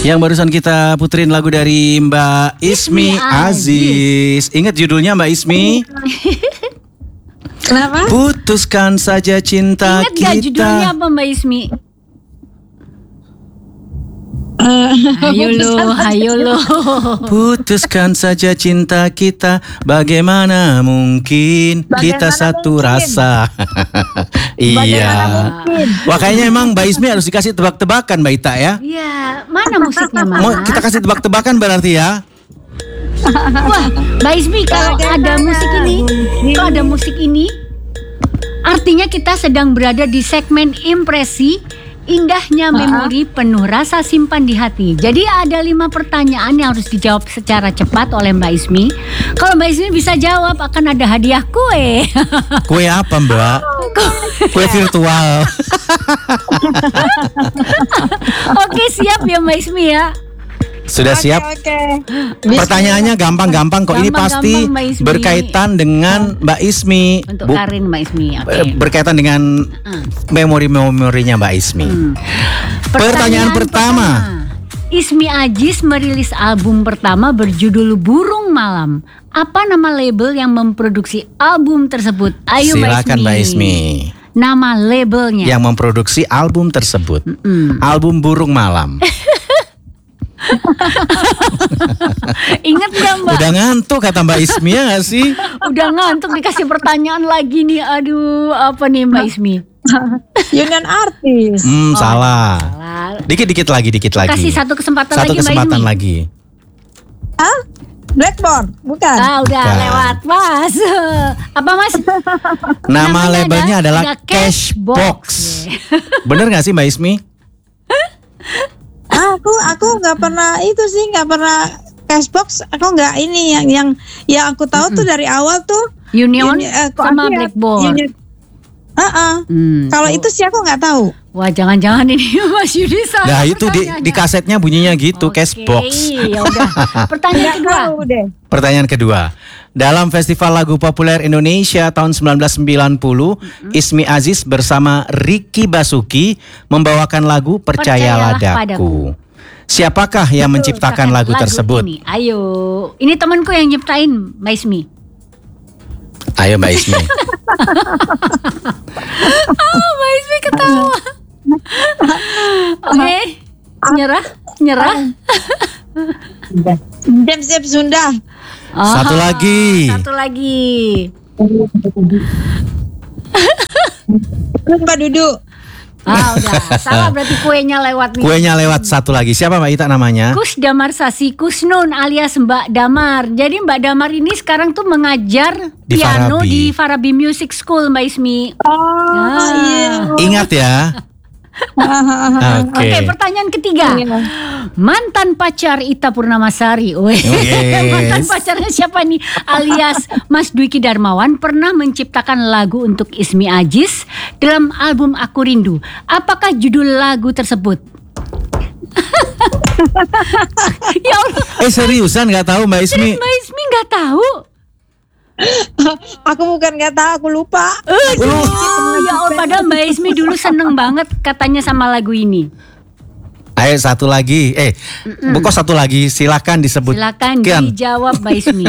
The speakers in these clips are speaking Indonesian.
Yang barusan kita puterin lagu dari Mbak Ismi Aziz. Ingat judulnya Mbak Ismi? Kenapa? Putuskan saja cinta Ingat gak judulnya kita. apa Mbak Ismi? Hayo lo. Putuskan saja cinta kita. Bagaimana mungkin kita satu rasa. Iya. Wah, kayaknya emang Mbak Ismi harus dikasih tebak-tebakan Mbak Ita ya. Iya, mana musiknya Mas? Mau kita kasih tebak-tebakan berarti ya. Wah, Mbak Ismi kalau ada musik ini, artinya kita sedang berada di segmen impresi. Indahnya memori penuh rasa simpan di hati. Jadi ada 5 pertanyaan yang harus dijawab secara cepat oleh Mbak Ismi. Kalau Mbak Ismi bisa jawab akan ada hadiah kue. Kue apa Mbak? Kue virtual. Oke, siap ya Mbak Ismi ya. Sudah siap? Oke. Pertanyaannya gampang-gampang kok. Ini pasti Gampang-gampang, Mbak Ismi. berkaitan dengan Mbak Ismi. Untuk Karin Mbak Ismi. Oke. Berkaitan dengan memori-memorinya Mbak Ismi. Pertanyaan pertama. Ismi Aziz merilis album pertama berjudul Burung Malam. Apa nama label yang memproduksi album tersebut? Ayo Silakan Mbak Ismi. Nama labelnya. Yang memproduksi album tersebut. Album Burung Malam. Ingat gak Mbak? Udah ngantuk kata Mbak Ismi ya gak sih? Udah ngantuk dikasih pertanyaan lagi nih. Aduh, apa nih Mbak Ismi? Union Artis. Salah. Dikit lagi. Kasih satu kesempatan Satu lagi kesempatan Mbak Ismi. lagi. Hah? Blackboard, bukan? Udah Bukan. lewat Mas. Apa Mas? Nama Namanya labelnya adalah ada Cashbox. Bener gak sih Mbak Ismi? Aku nggak pernah itu sih, nggak pernah Cashbox. Aku nggak ini yang aku tahu tuh dari awal tuh Union kok sama aku ya, Blackboard. Kalau itu sih aku nggak tahu. Wah, jangan-jangan ini Mas Yudi salah. Nah itu di kasetnya bunyinya gitu, Cashbox. Ya udah. Pertanyaan kedua. Tahu deh. Pertanyaan kedua. Dalam Festival Lagu Populer Indonesia tahun 1990, Ismi Aziz bersama Ricky Basuki membawakan lagu Percayalah Daku. Siapakah yang menciptakan lagu tersebut? Ini. Ayo, ini temanku yang nyiptain, Mbak Ismi. Ayo Mbak Ismi. Mbak Ismi ketawa. Oke, nyerah. Siap Sunda. Satu lagi. Mbak Duduk. Udah. Salah berarti kuenya lewat nih. Kuenya lewat satu lagi. Siapa Mbak Ita namanya? Kus Damar Sasi Kusnun alias Mbak Damar. Jadi Mbak Damar ini sekarang tuh mengajar Di piano Farabi. di Farabi Music School Mbak Ismi. Iya. Ingat ya. Oke, pertanyaan ketiga. Mantan pacar Ita Purnamasari. Mantan pacarnya siapa nih? Alias Mas Dwiki Darmawan pernah menciptakan lagu untuk Ismi Aziz dalam album Aku Rindu. Apakah judul lagu tersebut? Ya Allah. Seriusan nggak tahu Mbak Ismi? Mbak Ismi nggak tahu. Aku bukan nggak tahu, aku lupa. Ya Allah, padahal Mbak Ismi dulu seneng banget katanya sama lagu ini. Ayo satu lagi. Kok satu lagi? Silakan disebut. Silakan dijawab Mbak Ismi.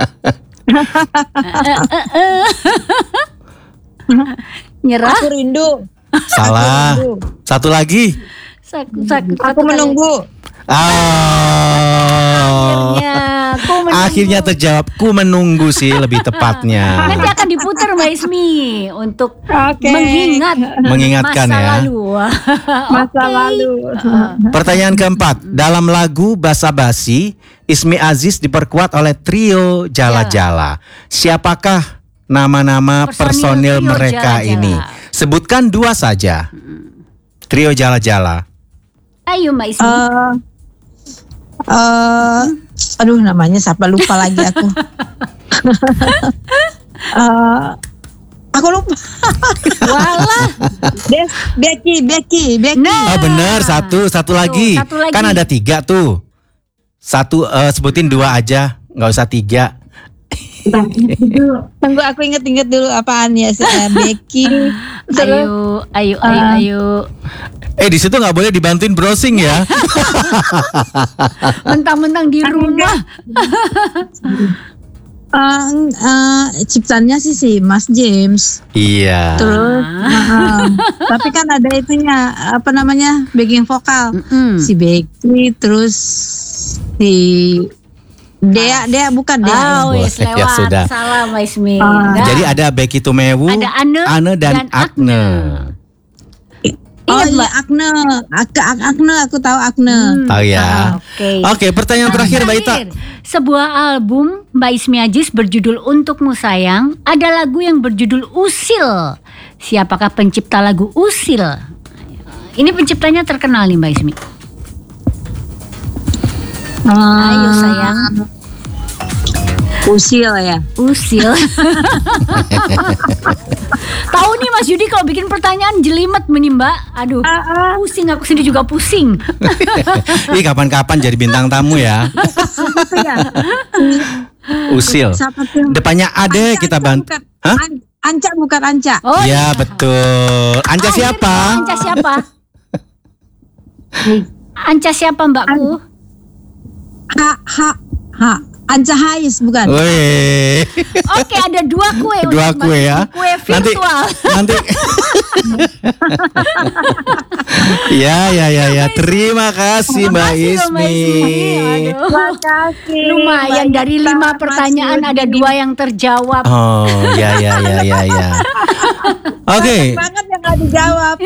Nyerah. Aku rindu. Salah. Satu lagi. Aku menunggu. Akhirnya terjawab. Ku menunggu sih lebih tepatnya. Nanti akan diputar Mbak Ismi untuk Oke. Mengingatkan masa ya. lalu. Masa lalu. Pertanyaan keempat. Dalam lagu Basa Basi, Ismi Aziz diperkuat oleh trio Jala Jala. Siapakah nama-nama personil Trio mereka Jala Jala. ini? Sebutkan 2 saja. Trio Jala Jala. Ayo Mbak Ismi. Aduh, namanya siapa, lupa lagi aku. Aku lupa. Walah. Becky. Nah. Benar, satu lagi. Satu lagi. Kan ada 3 tuh. Satu sebutin 2 aja, nggak usah 3. Tunggu aku inget-inget dulu apaan ya Becky. Ayo. Di situ nggak boleh dibantuin browsing ya. Mentang-mentang di rumah. Ciptaannya sih si Mas James. Iya. Terus, tapi kan ada itunya apa namanya backing vokal si Becky, terus si Dea bukan Dea. Wes lewat. Ya sudah. Salah Mbak Ismi. Jadi ada Becky Tumewu, ada Ane dan Agne. Ingat Mbak Agne, aku tahu Agne. Oh ya. Oke, pertanyaan terakhir Mbak Ita. Sebuah album Mbak Ismi Aziz berjudul Untukmu Sayang, ada lagu yang berjudul Usil. Siapakah pencipta lagu Usil? Ini penciptanya terkenal nih Mbak Ismi. Ayo sayang. Usil ya. Usil. Tahu nih Mas Yudi kalau bikin pertanyaan jelimet nih Mbak. Aduh, pusing, aku sendiri juga pusing. Ih, kapan-kapan jadi bintang tamu ya. Usil. Depannya ada kita bantu. Hah? Anca bukan Anca. Oh ya betul. Anca siapa? Anca siapa? Anca siapa Mbakku? Anca Hais bukan? Wih. Oke, ada 2 kue. Dua kue ya. Kue virtual. Nanti. Ya. Terima kasih Mbak Ismi. Terima kasih. Lumayan dari 5 pertanyaan ada 2 yang terjawab. Oh, ya. Oke. Banget yang nggak dijawab.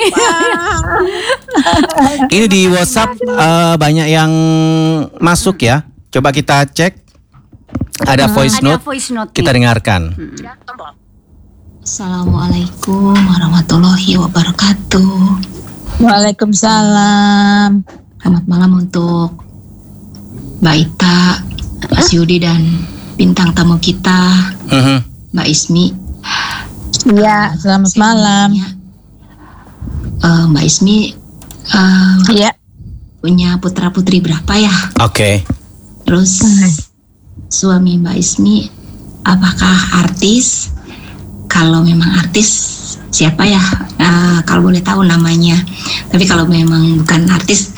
Ini di WhatsApp banyak yang masuk ya. Coba kita cek. Ada voice note. Kita dengarkan. Assalamualaikum warahmatullahi wabarakatuh. Waalaikumsalam. Selamat malam untuk Mbak Ita, Mas Yudi dan bintang tamu kita Mbak Ismi. Iya, selamat malam. Mbak Ismi Iya. punya putra putri berapa ya? Oke. Terus suami Mbak Ismi apakah artis? Kalau memang artis siapa ya? Kalau boleh tahu namanya. Tapi kalau memang bukan artis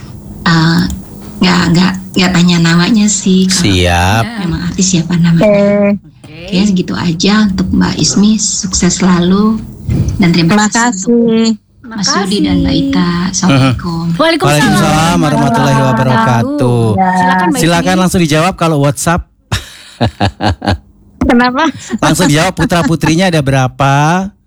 nggak tanya namanya sih. Siap. Memang artis siapa namanya? Oke, segitu aja untuk Mbak Ismi. Sukses selalu dan terima kasih. Mas Yudi dan Mbak Ita. Assalamualaikum. Waalaikumsalam warahmatullahi wabarakatuh. Silakan langsung dijawab kalau WhatsApp. Kenapa? Langsung dijawab putra putrinya ada berapa?